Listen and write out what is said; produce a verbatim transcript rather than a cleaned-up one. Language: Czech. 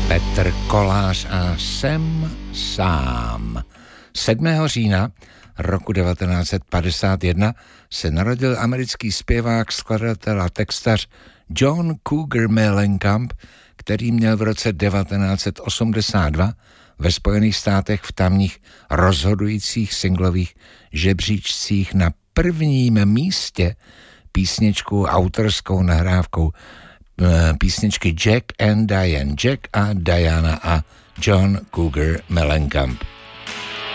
Petr Kolář a Jsem sám. sedmého října roku devatenáct set padesát jedna se narodil americký zpěvák, skladatel a textař John Cougar Mellencamp, který měl v roce devatenáct set osmdesát dva ve Spojených státech v tamních rozhodujících singlových žebříčcích na prvním místě písničku autorskou nahrávkou písničky Jack and Diane, Jack a Diana a John Cougar Mellencamp.